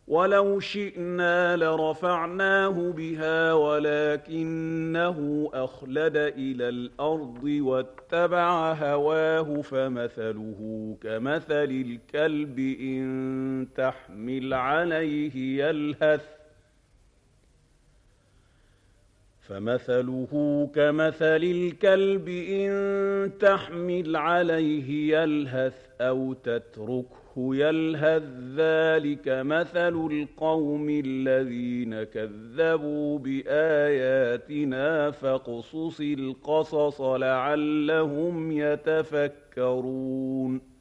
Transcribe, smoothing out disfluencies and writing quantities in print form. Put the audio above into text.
وَلَوْ شِئْنَا لَرَفَعْنَاهُ بِهَا وَلَٰكِنَّهُ أَخْلَدَ إِلَى الْأَرْضِ وَاتَّبَعَ هَوَاهُ فَمَثَلُهُ كَمَثَلِ الْكَلْبِ إِن تَحْمِلْ عَلَيْهِ يَلْهَثْ أَوْ تَتْرُكْهُ يَلْهَث ۚ ذَّٰلِكَ مَثَلُ الْقَوْمِ الَّذِينَ كَذَّبُوا بِآيَاتِنَا ۖ فَاقْصُصِ الْقَصَصَ لَعَلَّهُمْ يَتَفَكَّرُونَ